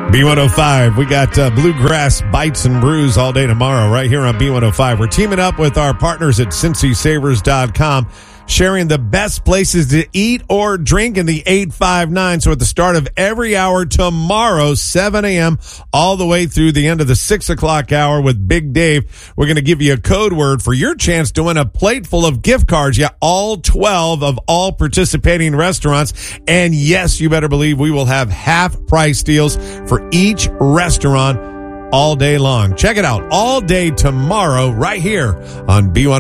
B105, we got Bluegrass Bites and Brews all day tomorrow right here on B105. We're teaming up with our partners at CincySavers.com, sharing the best places to eat or drink in the 859. So at the start of every hour tomorrow, 7 a.m., all the way through the end of the 6 o'clock hour with Big Dave, we're going to give you a code word for your chance to win a plate full of gift cards. Yeah, all 12 of all participating restaurants. And yes, you better believe we will have half price deals for each restaurant all day long. Check it out all day tomorrow right here on B105.